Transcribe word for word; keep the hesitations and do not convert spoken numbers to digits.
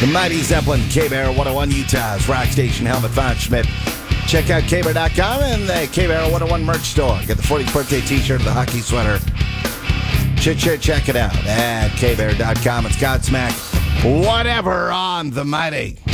The Mighty Zeppelin, K-Bear one oh one, Utah's rock station, Helmut von Schmidt. Check out K Bear dot com and the K-Bear one oh one merch store. Get the fortieth birthday t-shirt, the hockey sweater. Check, check, check it out at K Bear dot com. It's Godsmack, whatever on the Mighty.